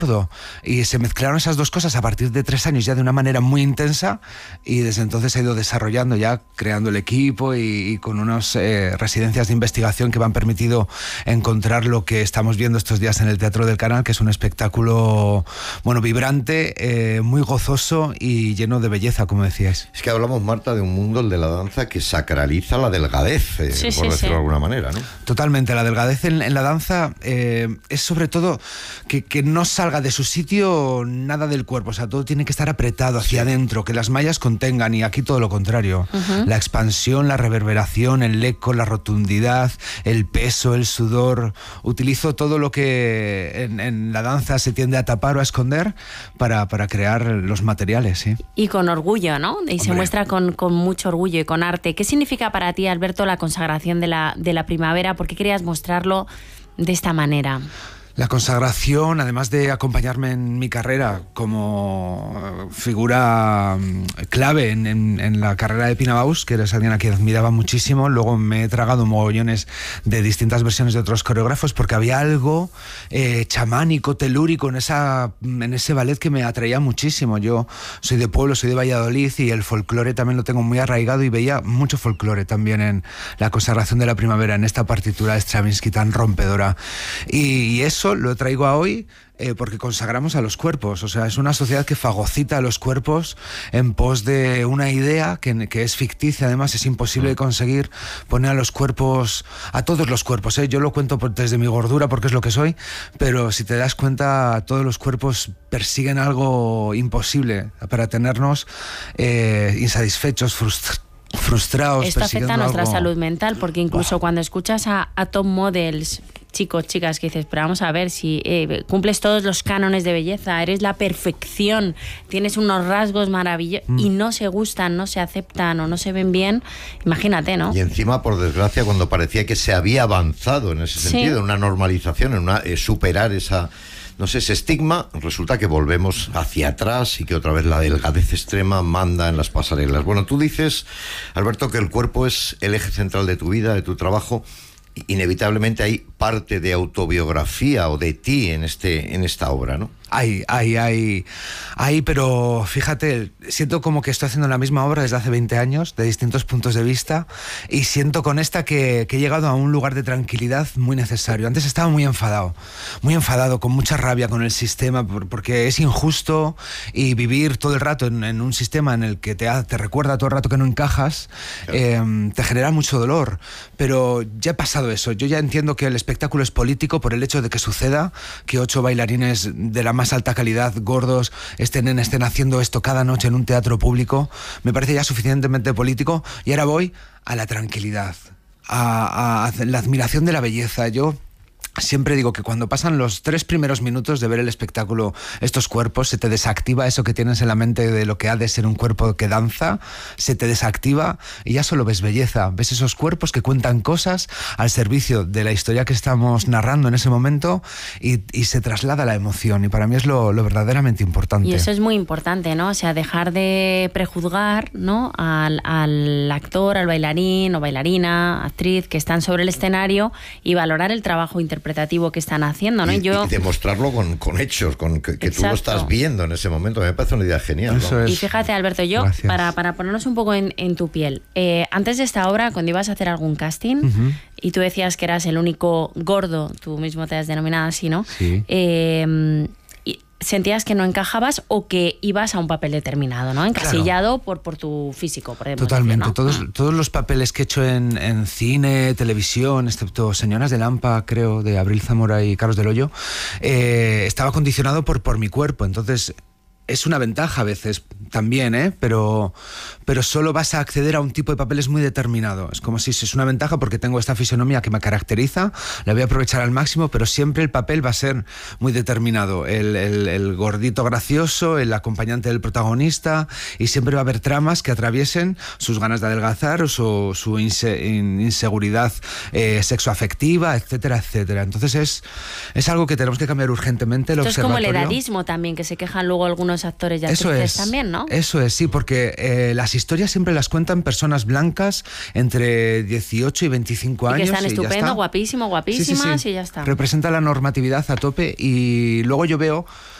y se mezclaron esas dos cosas a partir de 3 años ya de una manera muy intensa, y desde entonces he ido desarrollando ya, creando el equipo y con unas residencias de investigación que me han permitido encontrar lo que estamos viendo estos días en el Teatro del Canal, que es un espectáculo, bueno, vibrante, muy gozoso y lleno de belleza, como decíais. Es que hablamos, Marta, de un mundo, el de la danza, que sacraliza la delgadez, por decirlo de alguna manera, ¿no? Totalmente, la delgadez en la danza es sobre todo que no salga de su sitio nada del cuerpo, o sea, todo tiene que estar apretado hacia adentro, que las mallas contengan, y aquí todo lo contrario. La expansión, la reverberación, el eco, la rotundidad, el peso, el sudor. Utilizo todo lo que en la danza se tiende a tapar o a esconder para crear los materiales, ¿sí? Y con orgullo, ¿no? Y se muestra con mucho orgullo y con arte. ¿Qué significa para ti, Alberto, la consagración de la primavera? ¿Por qué querías mostrarlo de esta manera? La consagración, además de acompañarme en mi carrera como figura clave en la carrera de Pina Bausch, que eres alguien a quien admiraba muchísimo, luego me he tragado mogollones de distintas versiones de otros coreógrafos, porque había algo chamánico, telúrico en ese ballet que me atraía muchísimo. Yo soy de pueblo, soy de Valladolid, y el folclore también lo tengo muy arraigado, y veía mucho folclore también en la consagración de la primavera, en esta partitura de Stravinsky tan rompedora. Y eso lo traigo a hoy porque consagramos a los cuerpos. O sea, es una sociedad que fagocita a los cuerpos en pos de una idea que es ficticia. Además, es imposible de conseguir poner a los cuerpos, a todos los cuerpos, ¿eh? Yo lo cuento desde mi gordura porque es lo que soy, pero si te das cuenta, todos los cuerpos persiguen algo imposible para tenernos insatisfechos, frustrados. Esto afecta a nuestra algo. salud mental, porque incluso cuando escuchas a top models, chicos, chicas, que dices, pero vamos a ver, si cumples todos los cánones de belleza, eres la perfección, tienes unos rasgos maravillosos, y no se gustan, no se aceptan o no se ven bien, imagínate, ¿no? Y encima, por desgracia, cuando parecía que se había avanzado en ese sentido, en una normalización, en una superar ese estigma, resulta que volvemos hacia atrás y que otra vez la delgadez extrema manda en las pasarelas. Bueno, tú dices, Alberto, que el cuerpo es el eje central de tu vida, de tu trabajo. Inevitablemente hay parte de autobiografía o de ti en esta obra, ¿no? Hay, pero fíjate, siento como que estoy haciendo la misma obra desde hace 20 años, de distintos puntos de vista, y siento con esta que he llegado a un lugar de tranquilidad muy necesario. Antes estaba muy enfadado, con mucha rabia con el sistema, porque es injusto, y vivir todo el rato en un sistema en el que te recuerda todo el rato que no encajas, te genera mucho dolor. Pero ya he pasado eso, yo ya entiendo que el espectáculo es político por el hecho de que suceda, que 8 bailarines de la más alta calidad, gordos, estén haciendo esto cada noche en un teatro público. Me parece ya suficientemente político, y ahora voy a la tranquilidad, a la admiración de la belleza. Yo siempre digo que cuando pasan los 3 primeros minutos de ver el espectáculo, estos cuerpos, se te desactiva eso que tienes en la mente de lo que ha de ser un cuerpo que danza, se te desactiva y ya solo ves belleza, ves esos cuerpos que cuentan cosas al servicio de la historia que estamos narrando en ese momento, y se traslada la emoción, y para mí es lo verdaderamente importante. Y eso es muy importante, ¿no? O sea, dejar de prejuzgar, ¿no?, al actor, al bailarín o bailarina, actriz que están sobre el escenario, y valorar el trabajo interpretativo que están haciendo, ¿no? Y demostrarlo con hechos, que tú lo estás viendo en ese momento. Me parece una idea genial, ¿no? Y fíjate, Alberto, yo, para ponernos un poco en tu piel, antes de esta obra, cuando ibas a hacer algún casting, y tú decías que eras el único gordo, tú mismo te has denominado así, ¿no? Sí. ¿Sentías que no encajabas o que ibas a un papel determinado, ¿no? Encasillado por tu físico, por ejemplo. Totalmente. Decir, ¿no? Todos los papeles que he hecho en cine, televisión, excepto Señoras de Lampa, creo, de Abril Zamora y Carlos del Hoyo, estaba condicionado por mi cuerpo. Entonces, es una ventaja a veces también, pero solo vas a acceder a un tipo de papeles muy determinado. Es como si es una ventaja porque tengo esta fisonomía que me caracteriza, la voy a aprovechar al máximo, pero siempre el papel va a ser muy determinado. El gordito gracioso, el acompañante del protagonista, y siempre va a haber tramas que atraviesen sus ganas de adelgazar o su inseguridad sexoafectiva, etcétera, etcétera. Entonces es algo que tenemos que cambiar urgentemente. Esto es como el edadismo también, que se quejan luego algunos buenos actores y Eso actrices es, también, ¿no? Eso es, sí, porque las historias siempre las cuentan personas blancas entre 18 y 25 Y años. que están y ya estupendo, está. guapísimas, Sí, sí, sí. y ya está. Representa la normatividad a tope y luego yo veo